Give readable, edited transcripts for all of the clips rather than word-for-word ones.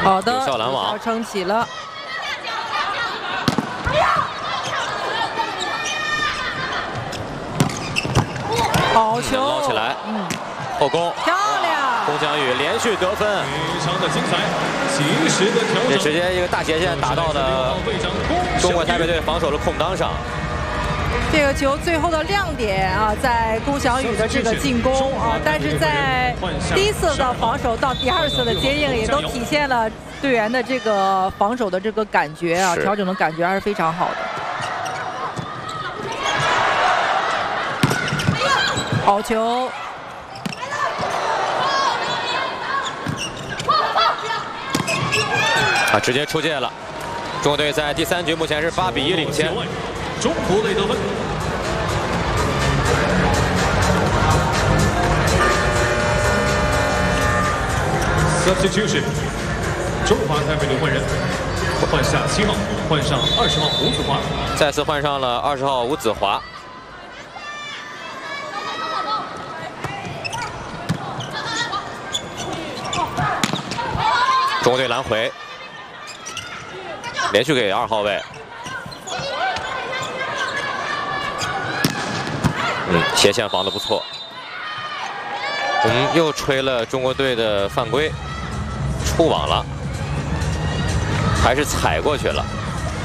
好的， 有效拦网， 撑起了。好球， 捞起来，后攻， 漂亮！ 龚翔宇连续得分， 非常的精彩，及时的调整， 这直接一个大斜线打到了中国台北队防守的空当上。 这个球最后的亮点啊，在龚翔宇的这个进攻啊，但是在第一次的防守到第二次的接应，也都体现了队员的这个防守的这个感觉啊，调整的感觉还是非常好的。好球！ 啊，直接出界了。中国队在第3局目前是8比1领先。 中国队得分。Substitution， 中华台北队换人，换下7号，换上20号吴子华， 再次换上了20号吴子华。中国队拦回，连续给2号位。 斜线防得不错。又吹了中国队的犯规，触网了，还是踩过去了。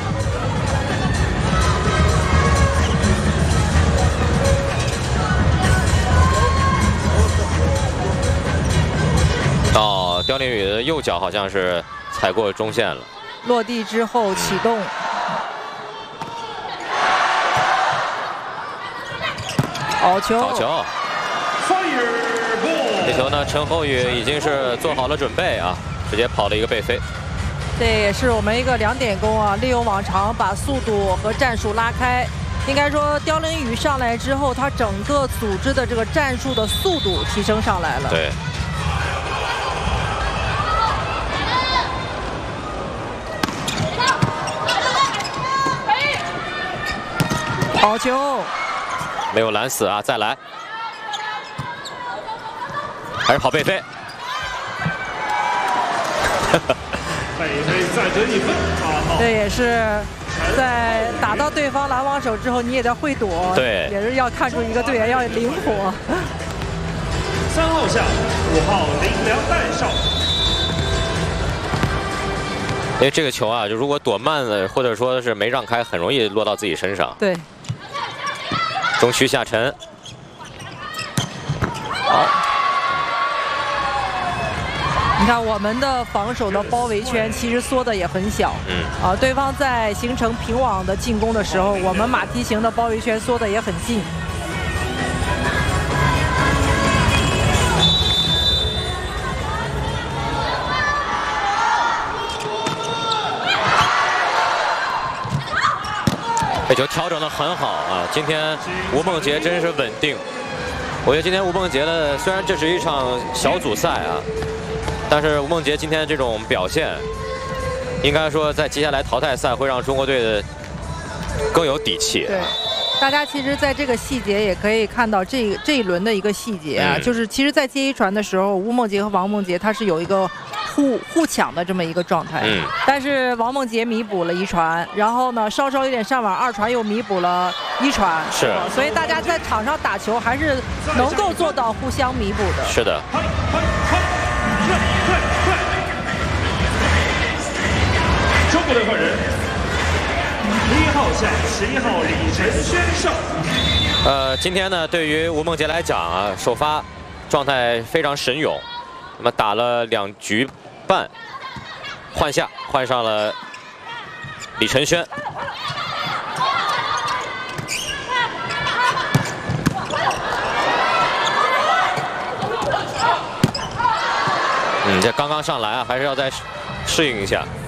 哦，刁林宇的右脚好像是踩过中线了。 落地之后启动。 好球！ 好球！这球呢，陈厚宇已经是做好了准备啊，直接跑了一个背飞。 这也是我们一个2点攻啊，利用往常把速度和战术拉开。应该说，刁林宇上来之后，他整个组织的这个战术的速度提升上来了。 对。 好球！ 没有拦死啊！再来，还是跑背飞。 背飞再得1分。 这也是在打到对方拦网手之后，你也得会躲。 对， 也是要看出一个队员要灵活。 3号下，5号林良代少。 因为这个球啊，就如果躲慢了，或者说是没让开，很容易落到自己身上。 对。 中区下沉，好。 你看我们的防守的包围圈其实缩的也很小，对方在形成平网的进攻的时候，我们马蹄形的包围圈缩的也很近。 这球调整得很好啊！今天吴梦洁真是稳定。我觉得今天吴梦洁的虽然这是一场小组赛啊，但是吴梦洁今天这种表现，应该说在接下来淘汰赛会让中国队的更有底气。 对，大家其实在这个细节也可以看到这一轮的一个细节啊，就是其实，在接一传的时候，吴梦洁和王梦洁他是有一个。 互抢的这么一个状态，但是王梦洁弥补了1传，然后呢稍稍有点上网，2传又弥补了1传， 是， 所以大家在场上打球还是能够做到互相弥补的。 是的。 中国队换人，1号下7号李晨轩上。 今天呢，对于吴梦洁来讲啊，首发状态非常神勇，那么打了2局半，换下换上了李晨轩。这刚刚上来啊，还是要再适应一下。